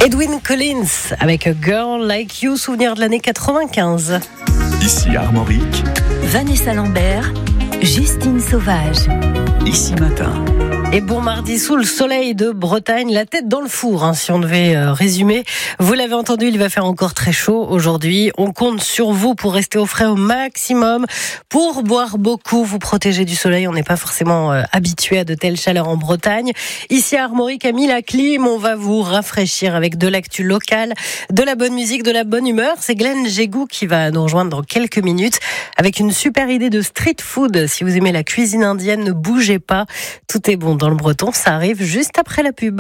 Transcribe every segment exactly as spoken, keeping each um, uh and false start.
Edwyn Collins avec A Girl Like You, souvenir de l'année quatre-vingt-quinze. Ici Armorique, Vanessa Lambert, Justine Sauvage. Ici Matin. Et bon mardi sous le soleil de Bretagne, la tête dans le four, hein, si on devait euh, résumer. Vous l'avez entendu, il va faire encore très chaud aujourd'hui. On compte sur vous pour rester au frais au maximum, pour boire beaucoup, vous protéger du soleil. On n'est pas forcément euh, habitué à de telles chaleurs en Bretagne. Ici à Armorique, à mis la clim, on va vous rafraîchir avec de l'actu locale, de la bonne musique, de la bonne humeur. C'est Glenn Jégou qui va nous rejoindre dans quelques minutes avec une super idée de street food. Si vous aimez la cuisine indienne, ne bougez pas, tout est bon dans le breton, ça arrive juste après la pub.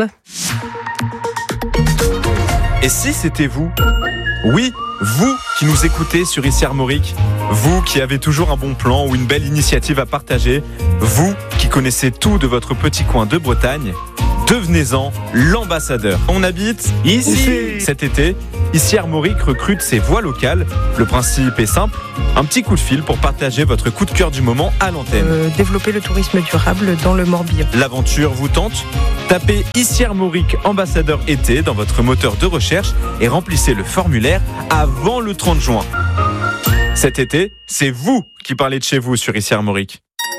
Et si c'était vous ? Oui, vous qui nous écoutez sur Ici Armorique, vous qui avez toujours un bon plan ou une belle initiative à partager, vous qui connaissez tout de votre petit coin de Bretagne, devenez-en l'ambassadeur. On habite ici. ici. Cet été, Ici Armorique recrute ses voix locales. Le principe est simple, un petit coup de fil pour partager votre coup de cœur du moment à l'antenne. Euh, développer le tourisme durable dans le Morbihan. L'aventure vous tente ? Tapez Ici Armorique ambassadeur été dans votre moteur de recherche et remplissez le formulaire avant le trente juin. Cet été, c'est vous qui parlez de chez vous sur Ici Armorique.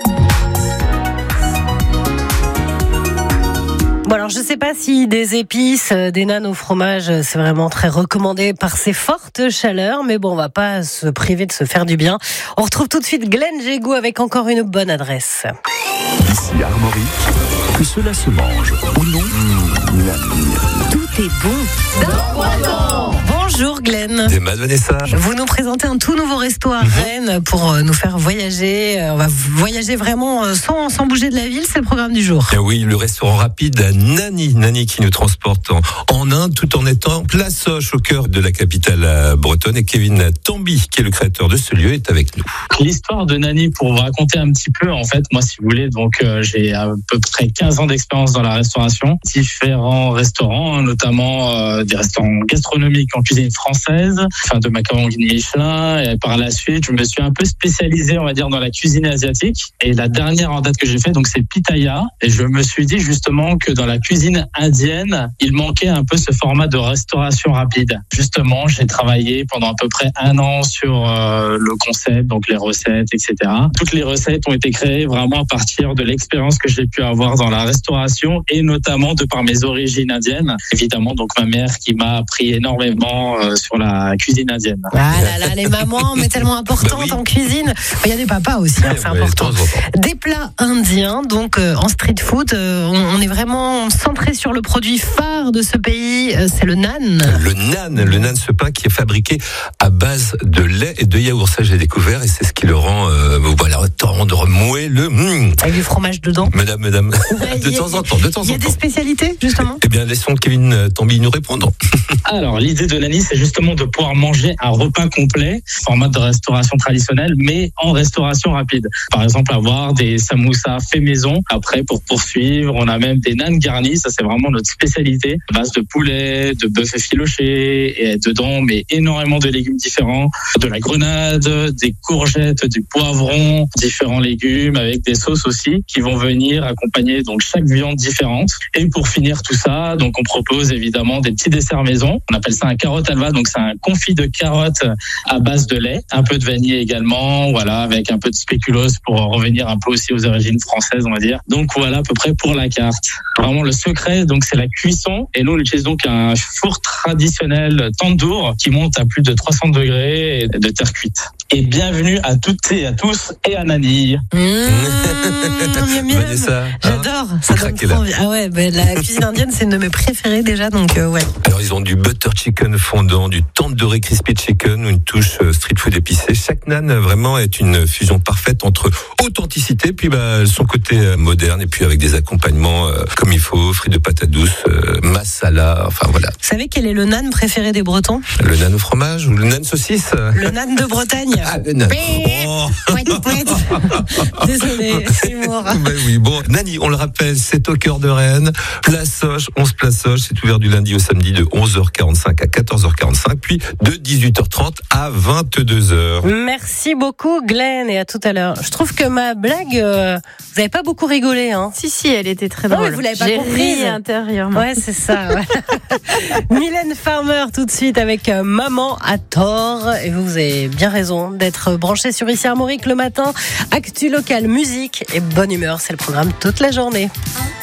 Bon alors je sais pas si des épices, des nanes au fromage, c'est vraiment très recommandé par ces fortes chaleurs, mais bon on va pas se priver de se faire du bien. On retrouve tout de suite Glenn Jégou avec encore une bonne adresse. Ici Armorique, que cela se mange ou non, mmh, la... Tout est bon dans Breton. Bonjour Glenn. C'est Mad Vanessa. Vous nous présentez un tout nouveau resto à Rennes pour nous faire voyager. On va voyager vraiment sans, sans bouger de la ville, c'est le programme du jour. Et oui, le restaurant rapide Nani, Nani qui nous transporte en, en Inde tout en étant place Soche au cœur de la capitale bretonne. Et Kevin Tambi, qui est le créateur de ce lieu, est avec nous. L'histoire de Nani, pour vous raconter un petit peu, en fait, moi si vous voulez, donc euh, j'ai à peu près quinze ans d'expérience dans la restauration, différents restaurants, notamment euh, des restaurants gastronomiques en cuisine française, enfin de macarons guide Michelin, et par la suite je me suis un peu spécialisé, on va dire, dans la cuisine asiatique. Et la dernière en date que j'ai fait, donc c'est Pitaya, et je me suis dit justement que dans la cuisine indienne, il manquait un peu ce format de restauration rapide. Justement, j'ai travaillé pendant à peu près un an sur euh, le concept, donc les recettes, et cetera. Toutes les recettes ont été créées vraiment à partir de l'expérience que j'ai pu avoir dans la restauration et notamment de par mes origines indiennes. Évidemment, donc ma mère qui m'a appris énormément euh, sur la cuisine indienne. Ah là là, les mamans, mais tellement importantes bah oui. en cuisine. Il y a des papas aussi, hein, c'est ouais, important. Des plats indiens, donc euh, en street food, euh, on, on est vraiment centré sur le produit phare de ce pays, euh, c'est le nan. Le nan, le nan, ce pain qui est fabriqué à base de lait et de yaourt. Ça, j'ai découvert et c'est ce qui le rend, euh, voilà, de remouer le. Mmh. Avec du fromage dedans. Madame, madame, ouais, de temps a, en temps, de temps en temps. Il y a des spécialités, justement. Eh bien, laissons Kevin Tambi nous répondre. Alors, l'idée de Nani, c'est justement de pouvoir manger un repas complet, format de restauration traditionnelle, mais en restauration rapide. Par exemple, avoir des samoussas fait maison. Après, pour poursuivre, on a même des nanes garnis. Ça, c'est vraiment notre spécialité. À base de poulet, de bœuf effiloché, et dedans, mais énormément de légumes différents. De la grenade, des courgettes, du poivron, différents légumes avec des sauces aussi qui vont venir accompagner donc chaque viande différente. Et pour finir tout ça, donc on propose évidemment des petits desserts maison. On appelle ça un carotte halva. Donc c'est un confit de carottes à base de lait, un peu de vanille également, voilà, avec un peu de spéculoos pour revenir un peu aussi aux origines françaises, on va dire. Donc voilà à peu près pour la carte. Vraiment le secret, donc c'est la cuisson. Et nous on utilise donc un four traditionnel tandoor qui monte à plus de trois cents degrés et de terre cuite. Et bienvenue à toutes et à tous et à Nani. Mmh, miam, miam. Vanessa, j'adore, hein, ça donne trop envie. Ah ouais, bah, la cuisine indienne c'est une de mes préférées déjà, donc euh, ouais. Alors ils ont du butter chicken fondant, du tandoori crispy chicken, une touche street food épicée. Chaque nan vraiment est une fusion parfaite entre authenticité puis bah, son côté moderne et puis avec des accompagnements euh, comme il faut, frites de patates douces, euh, masala, enfin voilà. Vous savez quel est le nan préféré des Bretons ? Le nan au fromage ou le nan saucisse ? Le nan de Bretagne. Ah, non. Oh. Désolé, humour. Ben oui, bon, Nani, on le rappelle, c'est au cœur de Rennes, Place Soche, onze Place Soche, c'est ouvert du lundi au samedi de onze heures quarante-cinq à quatorze heures quarante-cinq, puis de dix-huit heures trente à vingt-deux heures. Merci beaucoup Glenn et à tout à l'heure. Je trouve que ma blague, euh, vous n'avez pas beaucoup rigolé, hein. Si, si, elle était très Non, drôle. mais vous l'avez pas J'ai comprise. ri intérieurement. Ouais, c'est ça. Ouais. Mylène Farmer tout de suite avec euh, Maman à tort. Et vous, vous avez bien raison d'être branché sur Ici Armorique le matin. Actu local, musique et bonne humeur, c'est le programme toute la journée.